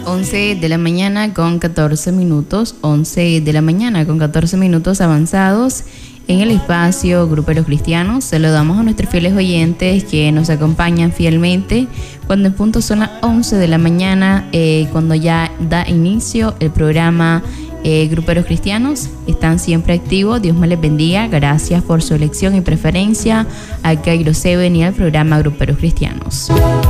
11 de la mañana con 14 minutos, 11 de la mañana con 14 minutos avanzados en el espacio Gruperos Cristianos. Saludamos a nuestros fieles oyentes que nos acompañan fielmente cuando en punto son las 11 de la mañana, cuando ya da inicio el programa Gruperos Cristianos. Están siempre activos, Dios me les bendiga, gracias por su elección y preferencia a Cairo 7 y al programa Gruperos Cristianos.